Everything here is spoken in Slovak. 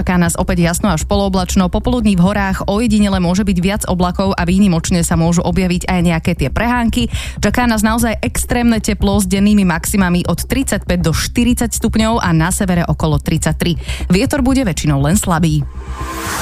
čaká nás opäť jasno až polooblačno. Popoludní v horách ojedinele môže byť viac oblakov a výnimočne sa môžu objaviť aj nejaké tie prehánky. Čaká nás naozaj extrémne teplo s dennými maximami od 35 do 40 stupňov a na severe okolo 33. Vietor bude väčšinou len slabý.